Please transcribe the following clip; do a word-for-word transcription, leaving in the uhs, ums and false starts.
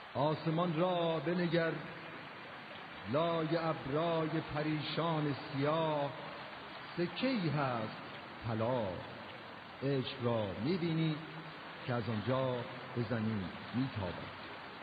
آسمان را بنگر، لای ابرای پریشان سیاه سکه‌ای هست طلا. عشق را می‌بینی که از آنجا به زمین می‌تابد.